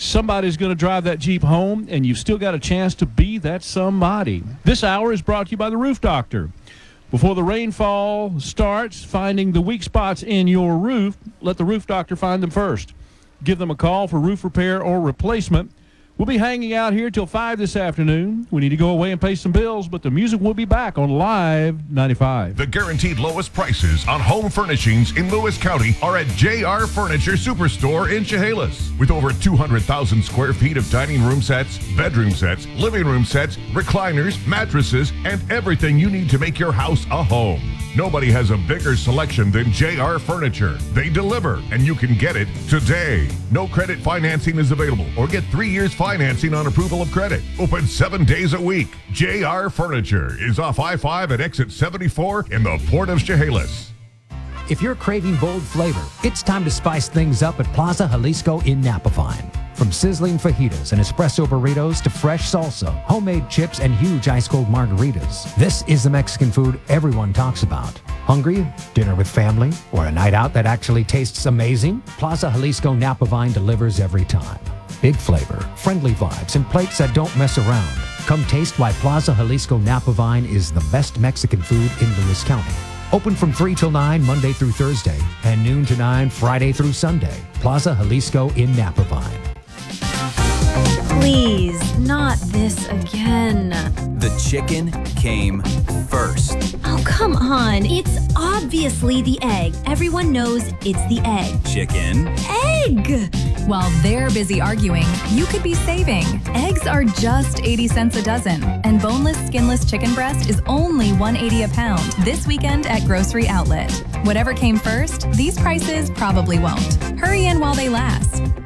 Somebody's going to drive that Jeep home, and you've still got a chance to be that somebody. This hour is brought to you by the Roof Doctor. Before the rainfall starts, finding the weak spots in your roof, let the Roof Doctor find them first. Give them a call for roof repair or replacement. We'll be hanging out here till 5 this afternoon. We need to go away and pay some bills, but the music will be back on Live 95. The guaranteed lowest prices on home furnishings in Lewis County are at JR Furniture Superstore in Chehalis. With over 200,000 square feet of dining room sets, bedroom sets, living room sets, recliners, mattresses, and everything you need to make your house a home. Nobody has a bigger selection than JR Furniture. They deliver, and you can get it today. No credit financing is available, or get 3 years financing on approval of credit. Open 7 days a week. JR Furniture is off I-5 at exit 74 in the Port of Chehalis. If you're craving bold flavor, it's time to spice things up at Plaza Jalisco in Napavine. From sizzling fajitas and espresso burritos to fresh salsa, homemade chips, and huge ice-cold margaritas, this is the Mexican food everyone talks about. Hungry? Dinner with family? Or a night out that actually tastes amazing? Plaza Jalisco Napavine delivers every time. Big flavor, friendly vibes, and plates that don't mess around. Come taste why Plaza Jalisco Napavine is the best Mexican food in Lewis County. Open from 3 till 9 Monday through Thursday and noon to 9 Friday through Sunday. Plaza Jalisco in Napavine. Please, not this again. The chicken came first. Oh, come on. It's obviously the egg. Everyone knows it's the egg. Chicken. Egg! While they're busy arguing, you could be saving. Eggs are just 80 cents a dozen, and boneless, skinless chicken breast is only $1.80 a pound this weekend at Grocery Outlet. Whatever came first, these prices probably won't. Hurry in while they last.